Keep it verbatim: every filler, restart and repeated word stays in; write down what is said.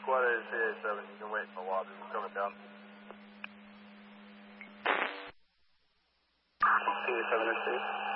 Squad A C A seven, you can wait in the lobby. We're coming down. C A seven or six.